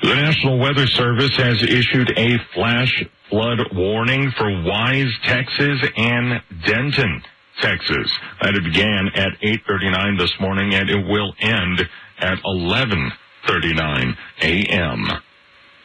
The National Weather Service has issued a flash flood warning for Wise, Texas, and Denton, Texas. That it began at 8:39 this morning, and it will end at 11:39 a.m.